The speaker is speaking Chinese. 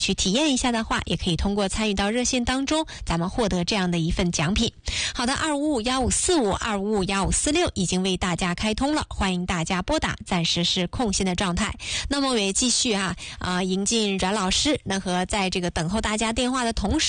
去体验一下的话，也可以通过参与到热线当中，咱们获得这样的一份奖品。好的，255-1545，255-1546已经为大家开通了，欢迎大家拨打，暂时是空线的状态。那么我也继续迎进阮老师，那和在这个等候大家电话的同时